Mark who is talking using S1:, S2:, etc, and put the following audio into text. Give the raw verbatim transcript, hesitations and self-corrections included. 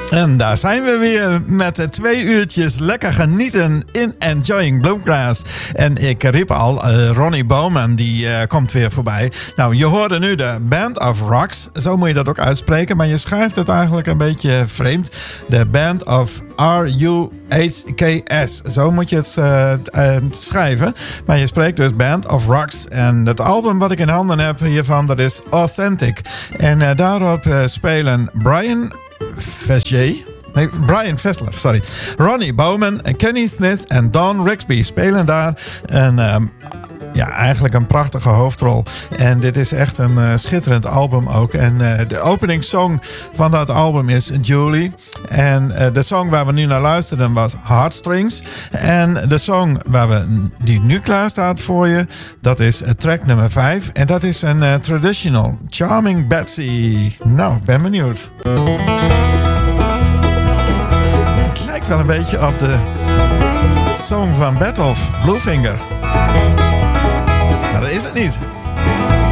S1: En daar zijn we weer met twee uurtjes lekker genieten in Enjoying Bluegrass. En ik riep al, uh, Ronnie Bowman die uh, komt weer voorbij. Nou, je hoorde nu de Band of Rocks. Zo moet je dat ook uitspreken, maar je schrijft het eigenlijk een beetje vreemd. De Band of R U H K S. Zo moet je het uh, uh, schrijven. Maar je spreekt dus Band of Rocks. En het album wat ik in handen heb hiervan, dat is Authentic. En uh, daarop uh, spelen Brian Fessler. Nee, Brian Fessler, sorry. Ronnie Bowman, Kenny Smith en Don Rigsby spelen daar een, um, ja, eigenlijk een prachtige hoofdrol. En dit is echt een uh, schitterend album ook. En uh, de openingssong van dat album is Julie. En uh, de song waar we nu naar luisteren was Heartstrings. En de song waar we, die nu klaar staat voor je, dat is uh, track nummer vijf. En dat is een uh, traditional, Charming Betsy. Nou, ik ben benieuwd. Het lijkt wel een beetje op de song van Bertolf, Bluefinger. Maar dat is het niet.